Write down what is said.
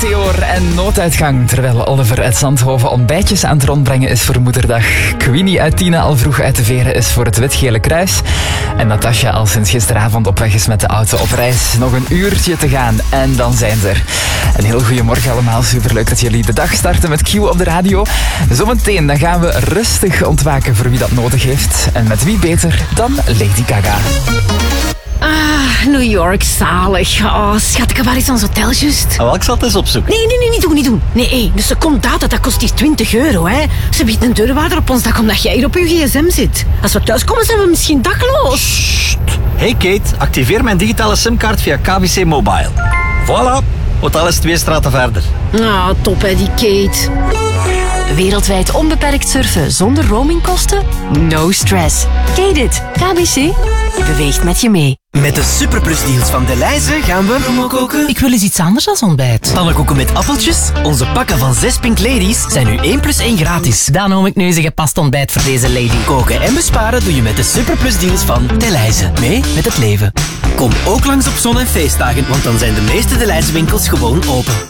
Meteor en nooduitgang. Terwijl Oliver uit Zandhoven ontbijtjes aan het rondbrengen is voor Moederdag. Queenie uit Tiene al vroeg uit de veren is voor het Wit-Gele Kruis. En Natasja al sinds gisteravond op weg is met de auto op reis. Nog een uurtje te gaan en dan zijn ze er. Een heel goeiemorgen allemaal. Superleuk dat jullie de dag starten met Q op de radio. Zometeen dan gaan we rustig ontwaken voor wie dat nodig heeft. En met wie beter dan Lady Gaga. Ah, New York, zalig. Oh, schat, waar is ons hotel juist? Wel, ik zal het eens opzoeken. Nee, niet doen. Nee, de secondata, dat kost hier €20, hè. Ze biedt een deurwaarder op ons dak omdat jij hier op je gsm zit. Als we thuiskomen zijn we misschien dakloos. Sst. Hey Kate, activeer mijn digitale simkaart via KBC Mobile. Voilà, hotel is 2 straten verder. Ah, top hè, die Kate. Wereldwijd onbeperkt surfen zonder roamingkosten? No stress. Kate it. KBC beweegt met je mee. Met de superplusdeals van Delhaize gaan we koken. Ik wil eens iets anders dan ontbijt. Pannenkoeken met appeltjes. Onze pakken van 6 Pink Ladies zijn nu 1 + 1 gratis. Dan noem ik nu eens een gepast ontbijt voor deze lady. Koken en besparen doe je met de superplusdeals van Delhaize. Mee met het leven. Kom ook langs op zon- en feestdagen, want dan zijn de meeste Delhaize winkels gewoon open.